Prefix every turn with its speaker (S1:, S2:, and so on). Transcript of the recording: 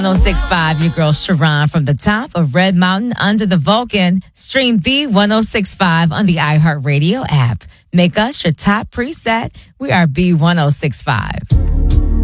S1: 1065, your girl Sharon from the top of Red Mountain under the Vulcan. Stream B1065 on the iHeartRadio app. Make us your top preset. We are B1065.